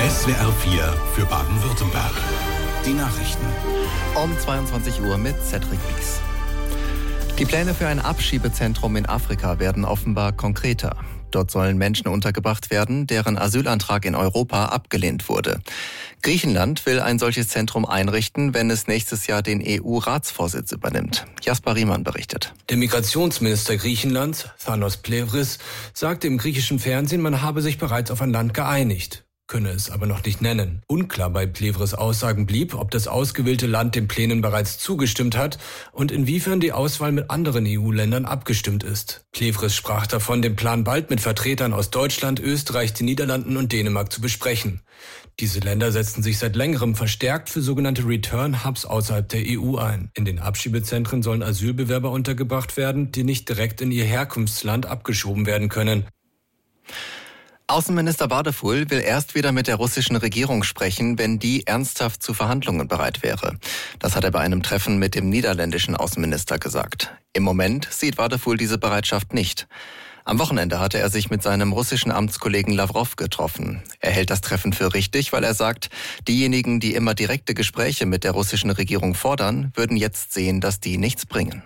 SWR 4 für Baden-Württemberg. Die Nachrichten. Um 22 Uhr mit Cedric Wies. Die Pläne für ein Abschiebezentrum in Afrika werden offenbar konkreter. Dort sollen Menschen untergebracht werden, deren Asylantrag in Europa abgelehnt wurde. Griechenland will ein solches Zentrum einrichten, wenn es nächstes Jahr den EU-Ratsvorsitz übernimmt. Jasper Riemann berichtet. Der Migrationsminister Griechenlands, Thanos Plevris, sagte im griechischen Fernsehen, man habe sich bereits auf ein Land geeinigt, könne es aber noch nicht nennen. Unklar bei Plevris' Aussagen blieb, ob das ausgewählte Land den Plänen bereits zugestimmt hat und inwiefern die Auswahl mit anderen EU-Ländern abgestimmt ist. Plevris sprach davon, den Plan bald mit Vertretern aus Deutschland, Österreich, den Niederlanden und Dänemark zu besprechen. Diese Länder setzen sich seit längerem verstärkt für sogenannte Return-Hubs außerhalb der EU ein. In den Abschiebezentren sollen Asylbewerber untergebracht werden, die nicht direkt in ihr Herkunftsland abgeschoben werden können. Außenminister Wadefuhl will erst wieder mit der russischen Regierung sprechen, wenn die ernsthaft zu Verhandlungen bereit wäre. Das hat er bei einem Treffen mit dem niederländischen Außenminister gesagt. Im Moment sieht Wadefuhl diese Bereitschaft nicht. Am Wochenende hatte er sich mit seinem russischen Amtskollegen Lawrow getroffen. Er hält das Treffen für richtig, weil er sagt, diejenigen, die immer direkte Gespräche mit der russischen Regierung fordern, würden jetzt sehen, dass die nichts bringen.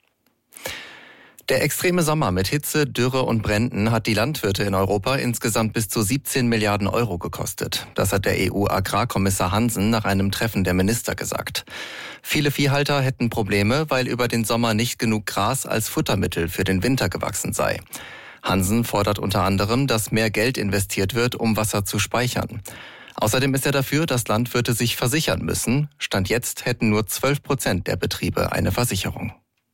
Der extreme Sommer mit Hitze, Dürre und Bränden hat die Landwirte in Europa insgesamt bis zu 17 Milliarden Euro gekostet. Das hat der EU-Agrarkommissar Hansen nach einem Treffen der Minister gesagt. Viele Viehhalter hätten Probleme, weil über den Sommer nicht genug Gras als Futtermittel für den Winter gewachsen sei. Hansen fordert unter anderem, dass mehr Geld investiert wird, um Wasser zu speichern. Außerdem ist er dafür, dass Landwirte sich versichern müssen. Stand jetzt hätten nur 12% der Betriebe eine Versicherung.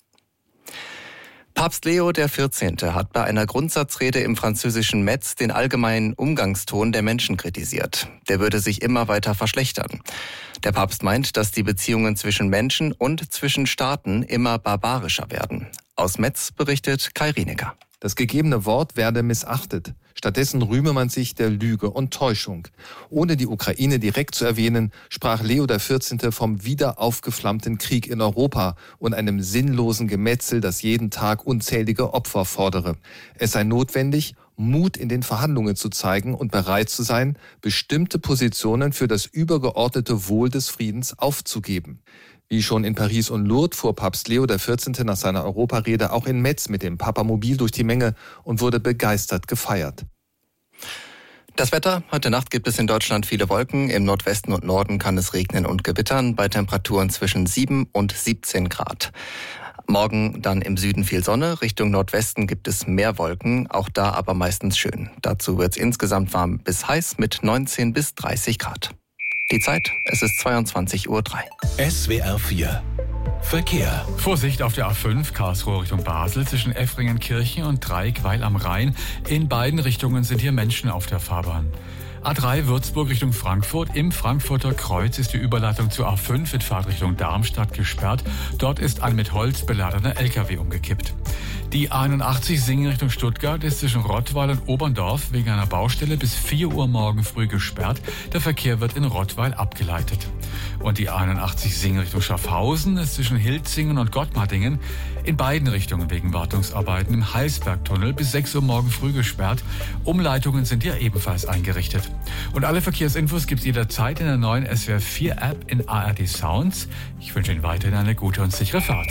Papst Leo XIV. Hat bei einer Grundsatzrede im französischen Metz den allgemeinen Umgangston der Menschen kritisiert. Der würde sich immer weiter verschlechtern. Der Papst meint, dass die Beziehungen zwischen Menschen und zwischen Staaten immer barbarischer werden. Aus Metz berichtet Kai Rienecker. Das gegebene Wort werde missachtet. Stattdessen rühme man sich der Lüge und Täuschung. Ohne die Ukraine direkt zu erwähnen, sprach Leo XIV. Vom wieder aufgeflammten Krieg in Europa und einem sinnlosen Gemetzel, das jeden Tag unzählige Opfer fordere. Es sei notwendig, Mut in den Verhandlungen zu zeigen und bereit zu sein, bestimmte Positionen für das übergeordnete Wohl des Friedens aufzugeben. Wie schon in Paris und Lourdes fuhr Papst Leo XIV. Nach seiner Europarede auch in Metz mit dem Papamobil durch die Menge und wurde begeistert gefeiert. Das Wetter. Heute Nacht gibt es in Deutschland viele Wolken. Im Nordwesten und Norden kann es regnen und gewittern bei Temperaturen zwischen 7 und 17 Grad. Morgen dann im Süden viel Sonne. Richtung Nordwesten gibt es mehr Wolken, auch da aber meistens schön. Dazu wird es insgesamt warm bis heiß mit 19 bis 30 Grad. Die Zeit, es ist 22:03 Uhr. SWR 4 Verkehr. Vorsicht auf der A5 Karlsruhe Richtung Basel zwischen Effringenkirchen und Dreieckweil am Rhein. In beiden Richtungen sind hier Menschen auf der Fahrbahn. A3 Würzburg Richtung Frankfurt. Im Frankfurter Kreuz ist die Überleitung zur A5 in Fahrtrichtung Darmstadt gesperrt. Dort ist ein mit Holz beladener LKW umgekippt. Die A81 Singen Richtung Stuttgart ist zwischen Rottweil und Oberndorf wegen einer Baustelle bis 4 Uhr morgen früh gesperrt. Der Verkehr wird in Rottweil abgeleitet. Und die A81 Singen Richtung Schaffhausen ist zwischen Hilzingen und Gottmardingen in beiden Richtungen wegen Wartungsarbeiten im Heilsbergtunnel bis 6 Uhr morgen früh gesperrt. Umleitungen sind hier ebenfalls eingerichtet. Und alle Verkehrsinfos gibt's jederzeit in der neuen SWR 4 App in ARD Sounds. Ich wünsche Ihnen weiterhin eine gute und sichere Fahrt.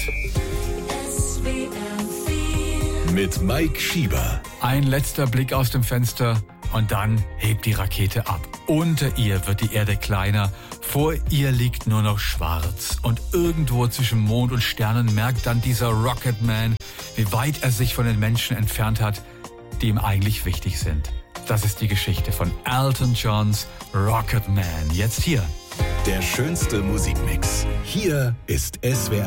Mit Mike Schieber. Ein letzter Blick aus dem Fenster und dann hebt die Rakete ab. Unter ihr wird die Erde kleiner, vor ihr liegt nur noch schwarz. Und irgendwo zwischen Mond und Sternen merkt dann dieser Rocketman, wie weit er sich von den Menschen entfernt hat, die ihm eigentlich wichtig sind. Das ist die Geschichte von Elton Johns Rocketman. Jetzt hier. Der schönste Musikmix. Hier ist SWR